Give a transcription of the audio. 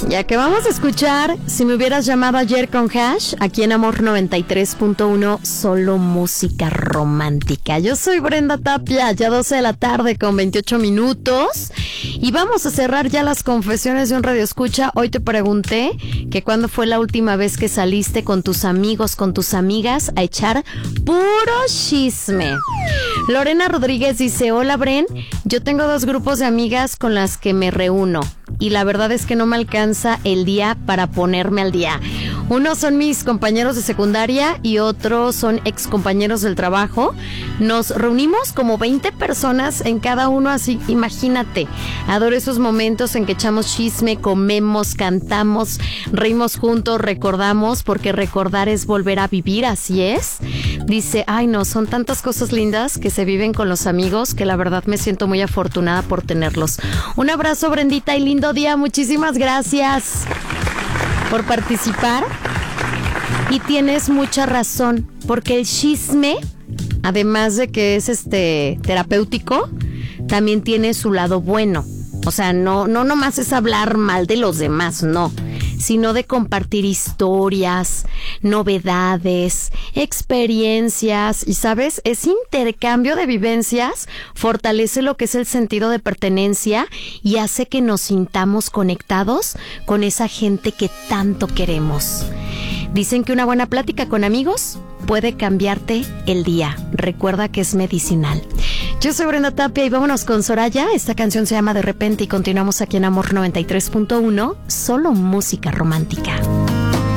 Ya que vamos a escuchar Si me hubieras llamado ayer con Hash, aquí en Amor 93.1, solo música romántica. Yo soy Brenda Tapia, ya 12 de la tarde con 28 minutos. Y vamos a cerrar ya las confesiones de un radioescucha. Hoy te pregunté que cuándo fue la última vez que saliste con tus amigos, con tus amigas a echar puro chisme. Lorena Rodríguez dice, hola Bren, yo tengo 2 grupos de amigas con las que me reúno y la verdad es que no me alcanza el día para ponerme al día. Unos son mis compañeros de secundaria y otros son ex compañeros del trabajo. Nos reunimos como 20 personas en cada uno, así imagínate. Adoro esos momentos en que echamos chisme, comemos, cantamos, reímos juntos, recordamos, porque recordar es volver a vivir, así es. Dice, ay no, son tantas cosas lindas que se viven con los amigos que la verdad me siento muy afortunada por tenerlos. Un abrazo, Brendita, y lindo día. Muchísimas gracias por participar. Y tienes mucha razón, porque el chisme, además de que es terapéutico, también tiene su lado bueno. O sea, no nomás es hablar mal de los demás, no, sino de compartir historias, novedades, experiencias, y ¿sabes? Ese intercambio de vivencias fortalece lo que es el sentido de pertenencia y hace que nos sintamos conectados con esa gente que tanto queremos. Dicen que una buena plática con amigos puede cambiarte el día. Recuerda que es medicinal. Yo soy Brenda Tapia y vámonos con Soraya. Esta canción se llama De Repente y continuamos aquí en Amor 93.1, solo música romántica.